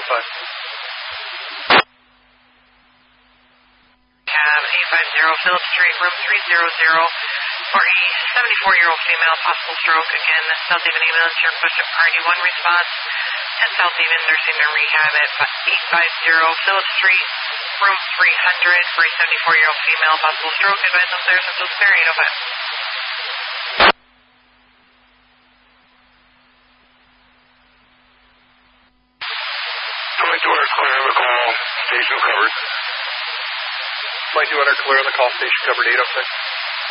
Cab 850 Phillips Street, room 300 for a 74-year-old female, possible stroke. Again, South Haven ambulance here, push-up priority 1 response. And South Haven Nursing and Rehab at 850 Phillips Street, room 300 for a 74-year-old female, possible stroke. Advise upstairs until spare 805. Clear on the call, station covered. Flight 200 clear on the call, station covered 806.